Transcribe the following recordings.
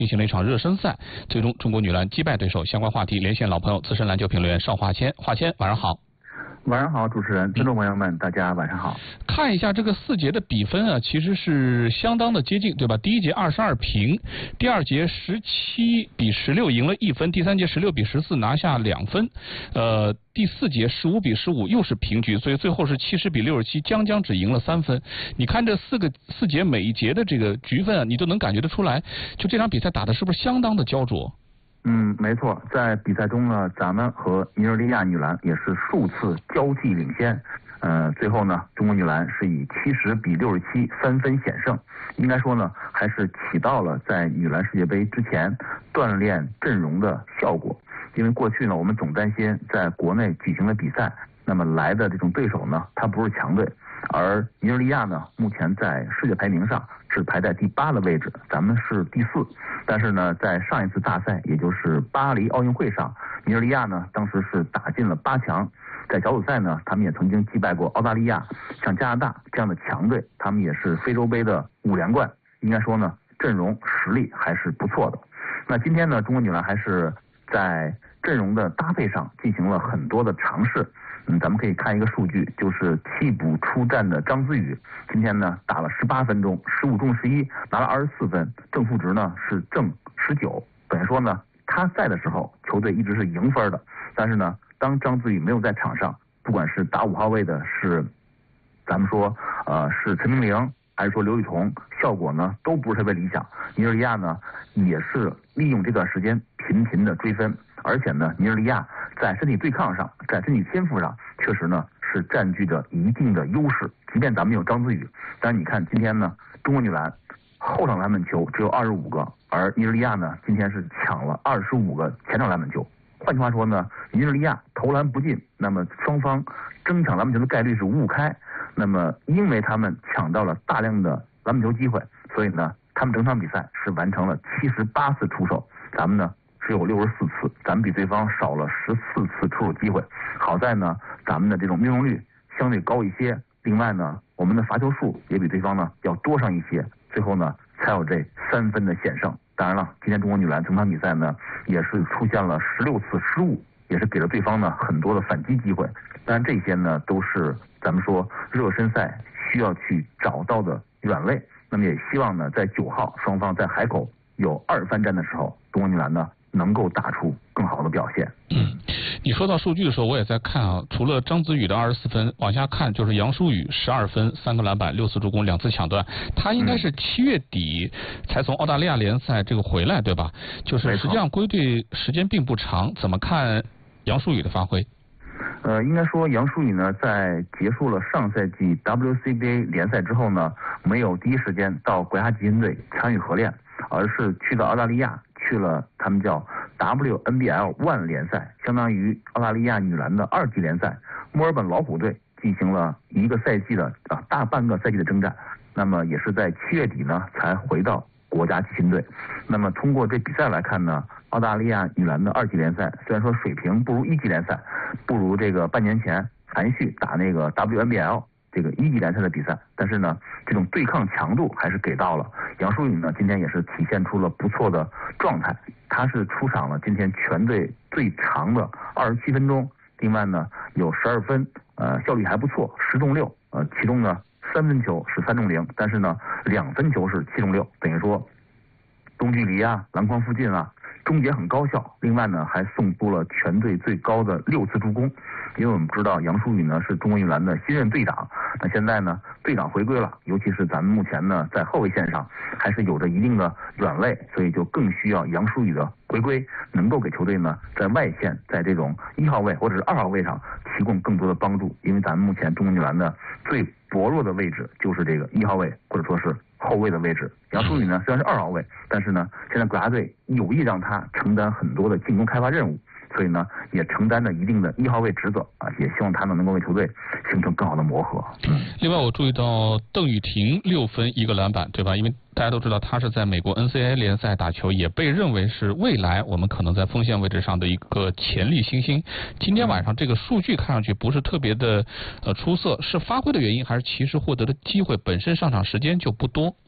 进行了一场热身赛，最终中国女篮击败对手。相关话题连线老朋友资深篮球评论员邵华谦，华谦晚上好。 晚上好，主持人，听众朋友们，大家晚上好。 看一下这个4节的比分啊，其实是相当的接近，对吧？第一节22平，第二节17比16赢了1分，第三节16比14拿下2分，第4节15比15又是平局，所以最后是70比67，将将只赢了3分。你看这4节每一节的这个局分啊，你都能感觉得出来，就这场比赛打的是不是相当的焦灼？ 没错，在比赛中呢，咱们和尼日利亚女篮也是数次交替领先，最后呢，中国女篮是以70比673分险胜。应该说呢，还是起到了在女篮世界杯之前锻炼阵容的效果。因为过去呢，我们总担心在国内举行的比赛，那么来的这种对手呢，他不是强队，而尼日利亚呢，目前在世界排名上是排在第8的位置，咱们是第4。但是呢，在上一次大赛，也就是巴黎奥运会上，尼日利亚呢当时是打进了8强。在小组赛呢，他们也曾经击败过澳大利亚、像加拿大这样的强队，他们也是非洲杯的5连冠。应该说呢，阵容实力还是不错的。那今天呢，中国女篮还是在阵容的搭配上进行了很多的尝试。咱们可以看一个数据，就是替补出战的张子宇，今天呢打了18分钟，15中11，拿了24分，正负值呢是正19。等于说呢，他在的时候，球队一直是赢分的。但是呢，当张子宇没有在场上，不管是打5号位的是，咱们说是陈明玲，还是说刘雨桐，效果呢都不是特别理想。尼日利亚呢也是利用这段时间频频的追分，而且呢，尼日利亚在身体对抗上，在身体天赋上，确实呢是占据着一定的优势。即便咱们有张子宇，但是你看今天呢，中国女篮后场篮板球只有25个，而尼日利亚呢今天是抢了25个前场篮板球。换句话说呢，尼日利亚投篮不进，那么双方争抢篮板球的概率是5-5开。那么因为他们抢到了大量的篮板球机会，所以呢，他们整场比赛是完成了78次出手，咱们呢只有64次，咱们比对方少了14次出手机会。好在呢，咱们的这种命中率相对高一些，另外呢，我们的罚球数也比对方呢要多上一些，最后呢才有这3分的险胜。当然了，今天中国女篮整场比赛呢也是出现了16次失误，也是给了对方呢很多的反击机会。当然这些呢都是咱们说热身赛需要去找到的软肋。那么也希望呢，在9号双方在海口有2番战的时候，中国女篮呢能够打出更好的表现。 你说到数据的时候，我也在看啊。除了张子宇的24分，往下看就是杨舒雨12分、3个篮板、6次助攻、2次抢断。他应该是7月底才从澳大利亚联赛这个回来，对吧？就是实际上归队时间并不长。怎么看杨舒雨的发挥？ 应该说杨舒雨呢，在结束了上赛季 WCBA 联赛之后呢，没有第一时间到国家集训队参与合练，而是去到澳大利亚，去了他们叫 WNBL ONE 联赛，相当于澳大利亚女篮的2级联赛，墨尔本老虎队进行了1个赛季的大半个赛季的征战。那么也是在7月底呢才回到国家集训队。那么通过这比赛来看呢，澳大利亚女篮的2级联赛虽然说水平不如1级联赛，不如这个半年前韩旭打那个 WNBL 这个1级联赛的比赛，但是呢，这种对抗强度还是给到了。杨舒雨呢，今天也是体现出了不错的状态，他是出场了今天全队最长的27分钟，另外呢有12分，效率还不错，10中6，其中呢3分球是3中0，但是呢2分球是7中6，等于说中距离啊、篮筐附近啊，终结很高效。另外呢，还送出了全队最高的6次助攻。因为我们知道杨舒雨呢是中国女篮的新任队长，那现在呢队长回归了，尤其是咱们目前呢在后卫线上还是有着一定的软肋，所以就更需要杨舒雨的回归，能够给球队呢在外线，在这种1号位或者是2号位上提供更多的帮助。因为咱们目前中国女篮的最薄弱的位置就是这个1号位或者说是后卫的位置。杨舒雨呢虽然是2号位，但是呢现在国家队有意让他承担很多的进攻开发任务，所以呢也承担了一定的1号位职责也希望他们能够为球队形成更好的磨合。 另外我注意到邓雨婷6分1个篮板，对吧？因为大家都知道他是在美国 NCAA 联赛打球，也被认为是未来我们可能在锋线位置上的一个潜力新星。今天晚上这个数据看上去不是特别的出色，是发挥的原因，还是其实获得的机会本身上场时间就不多？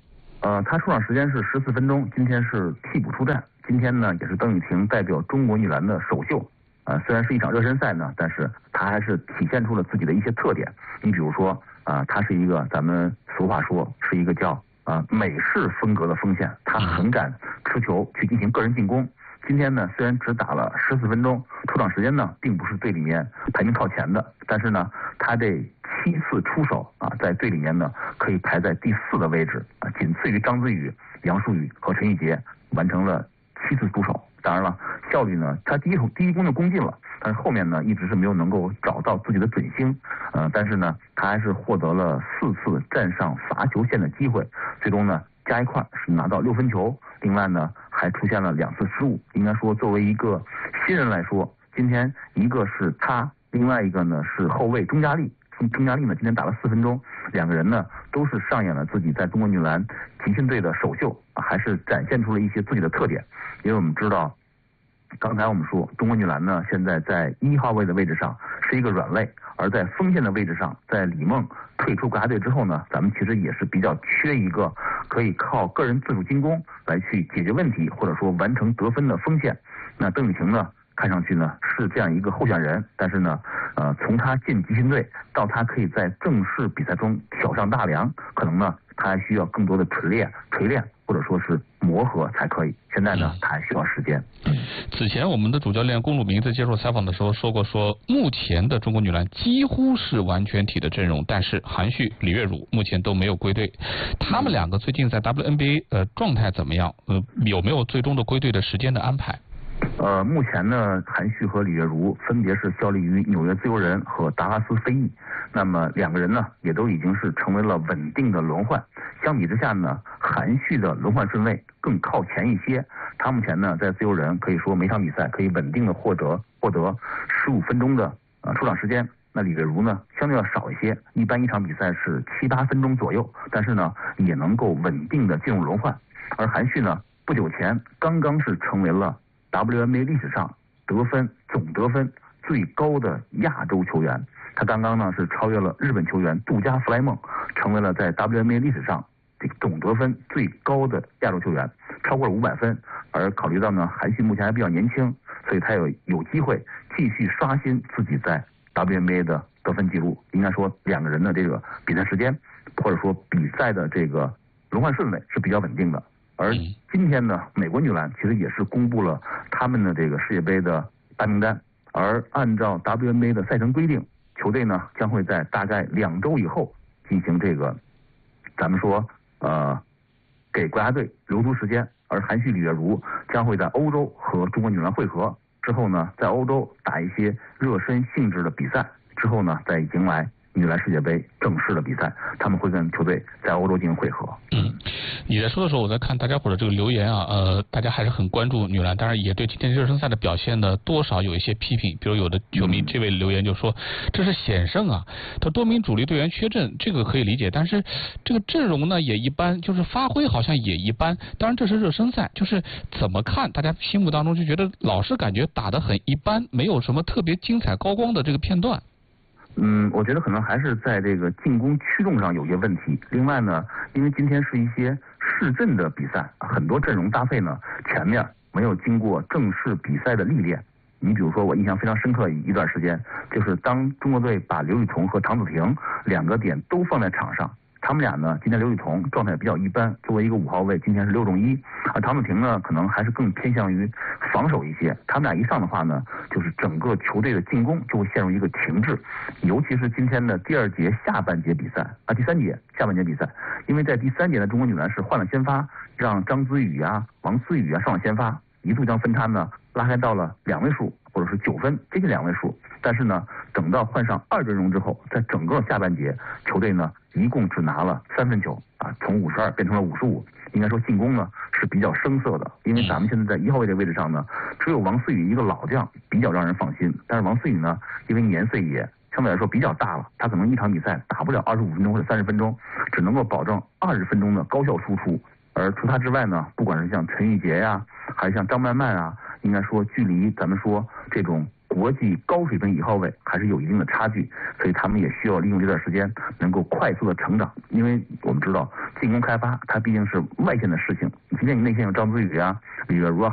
他出场时间是14分钟，今天是替补出战。今天呢，也是邓雨婷代表中国女篮的首秀。虽然是一场热身赛呢，但是她还是体现出了自己的一些特点。你比如说，她是一个咱们俗话说是一个叫美式风格的锋线，她很敢持球去进行个人进攻。今天呢，虽然只打了14分钟，出场时间呢并不是队里面排名靠前的，但是呢，他这7次出手在队里面呢可以排在第4的位置仅次于张子宇、杨舒雨和陈玉洁，完成了7次出手。当然了，效率呢，他第一攻就攻进了，但是后面呢一直是没有能够找到自己的准星，但是呢，他还是获得了4次站上罚球线的机会，最终呢加一块是拿到6分球。另外呢，还出现了2次失误。应该说，作为一个新人来说，今天一个是他，另外一个呢是后卫钟佳丽。钟佳丽呢今天打了4分钟，2个人呢都是上演了自己在中国女篮集训队的首秀，还是展现出了一些自己的特点。因为我们知道，刚才我们说中国女篮呢现在在1号位的位置上是一个软肋，而在锋线的位置上，在李梦退出国家队之后呢，咱们其实也是比较缺一个可以靠个人自主进攻来去解决问题，或者说完成得分的锋线。那邓雨婷呢，看上去呢是这样一个候选人，但是呢，从他进集训队到他可以在正式比赛中挑上大梁，可能呢他还需要更多的锤炼，或者说是磨合才可以。现在呢，他还需要时间。 此前我们的主教练龚鲁明在接受采访的时候说过，目前的中国女篮几乎是完全体的阵容，但是韩旭、李月汝目前都没有归队。他们2个最近在 WNBA 状态怎么样？有没有最终的归队的时间的安排？ 目前呢，韩旭和李月如分别是效力于纽约自由人和达拉斯飞翼。那么2个人呢，也都已经是成为了稳定的轮换。相比之下呢，韩旭的轮换顺位更靠前一些。他目前呢，在自由人可以说每场比赛可以稳定的获得15分钟的出场时间。那李月如呢，相对要少一些，一般一场比赛是7、8分钟左右，但是呢，也能够稳定的进入轮换。而韩旭呢，不久前刚刚是成为了WNBA 历史上总得分最高的亚洲球员。他刚刚呢是超越了日本球员杜嘉弗莱梦，成为了在 WNBA 历史上这个总得分最高的亚洲球员，超过了500分。而考虑到呢，韩旭目前还比较年轻，所以他有机会继续刷新自己在 WNBA 的得分记录。应该说2个人的这个比赛时间，或者说比赛的这个轮换顺位是比较稳定的。而今天呢，美国女篮其实也是公布了他们的这个世界杯的大名单，而按照 WNBA 的赛程规定，球队呢将会在大概2周以后进行这个，咱们说给国家队留足时间。而韩旭、李月如将会在欧洲和中国女篮会合，之后呢，在欧洲打一些热身性质的比赛，之后呢，再迎来女篮世界杯正式的比赛，他们会跟球队在欧洲进行会合。 你在说的时候，我在看大家伙的这个留言啊，大家还是很关注女篮，当然也对今天热身赛的表现呢多少有一些批评。比如有的球迷这位留言就说，这是险胜啊，他多名主力队员缺阵，这个可以理解，但是这个阵容呢也一般，就是发挥好像也一般。当然这是热身赛，就是怎么看大家心目当中就觉得老是感觉打得很一般，没有什么特别精彩高光的这个片段。 我觉得可能还是在这个进攻驱动上有些问题。另外呢，因为今天是一些试阵的比赛，很多阵容搭配呢前面没有经过正式比赛的历练。你比如说，我印象非常深刻一段时间，就是当中国队把刘雨桐和唐子婷2个点都放在场上，他们俩呢，今天刘雨桐状态比较一般，作为一个5号位，今天是6中1，而唐子婷呢，可能还是更偏向于防守一些。他们俩一上的话呢，就是整个球队的进攻就会陷入一个停滞，尤其是今天的第2节下半节比赛第3节下半节比赛，因为在第3节呢，中国女篮是换了先发，让张子宇啊、王思雨啊上了先发，一度将分差呢拉开到了2位数，或者是9分，接近2位数。但是呢，等到换上2阵容之后，在整个下半节，球队呢一共只拿了3分球从52变成了55。应该说进攻呢是比较生涩的，因为咱们现在在1号位的位置上呢，只有王思雨一个老将比较让人放心。但是王思雨呢，因为年岁也相对来说比较大了，他可能一场比赛打不了25分钟或者30分钟，只能够保证20分钟的高效输出。而除他之外呢，不管是像陈玉洁呀，还是像张曼曼啊，应该说距离咱们说这种国际高水平1号位还是有一定的差距，所以他们也需要利用这段时间能够快速的成长。因为我们知道进攻开发它毕竟是外线的事情。今天你内线有张子宇啊，这个如果